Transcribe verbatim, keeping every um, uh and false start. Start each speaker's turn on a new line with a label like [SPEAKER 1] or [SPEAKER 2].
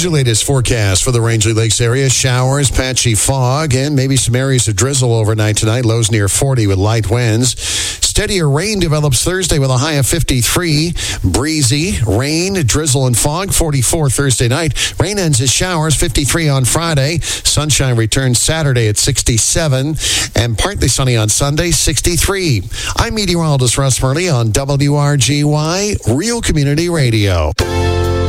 [SPEAKER 1] your latest forecast for the Rangeley Lakes area. Showers, patchy fog, and maybe some areas of drizzle overnight tonight. Lows near forty with light winds. Steadier rain develops Thursday with a high of fifty-three. Breezy, rain, drizzle, and fog, forty-four Thursday night. Rain ends as showers, fifty-three on Friday. Sunshine returns Saturday at sixty-seven. And partly sunny on Sunday, sixty-three. I'm meteorologist Russ Murley on W R G Y, Real Community Radio.